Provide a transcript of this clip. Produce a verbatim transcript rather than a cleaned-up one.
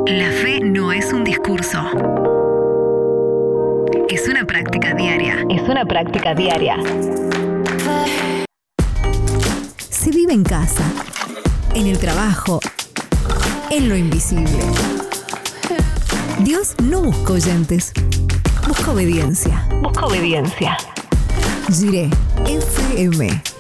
La fe no es un discurso. Es una práctica diaria. Es una práctica diaria. Se vive en casa, en el trabajo, en lo invisible. Dios no busca oyentes, busca obediencia. Busca obediencia. Jiré F M.